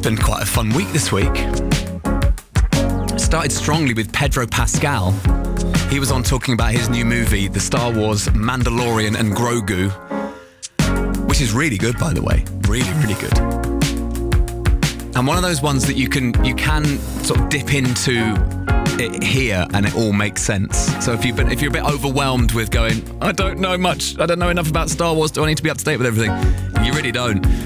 been quite a fun week this week. Started strongly with Pedro Pascal. He was on talking about his new movie, the Star Wars Mandalorian and Grogu, which is really good, by the way. Really, really good. And one of those ones that you can sort of dip into it here and it all makes sense. So if you're a bit overwhelmed with going, I don't know enough about Star Wars, do I need to be up to date with everything? You really don't.